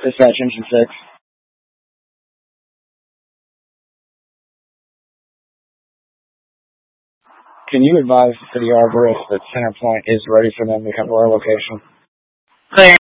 Dispatch engine 6. Can you advise the arborist that Center Point is ready for them to come to our location? Clear.